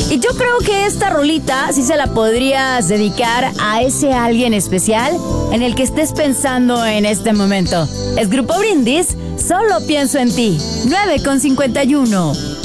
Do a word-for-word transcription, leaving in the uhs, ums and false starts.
Y yo creo que esta rolita sí se la podrías dedicar a ese alguien especial en el que estés pensando en este momento. Es Grupo Brindis, Solo Pienso en Ti, nueve con cincuenta y uno.